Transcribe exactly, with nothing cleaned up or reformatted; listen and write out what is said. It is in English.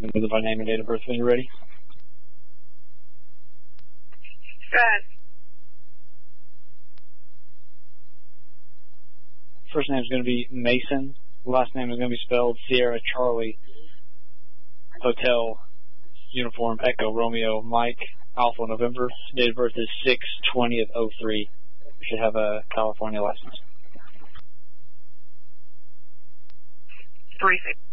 With my name and date of birth when you're ready. Go ahead. First name is going to be Mason. Last name is going to be spelled Sierra Charlie Hotel Uniform Echo Romeo Mike Alpha November. Date of birth is six twenty of oh three. You should have a California license. Briefing.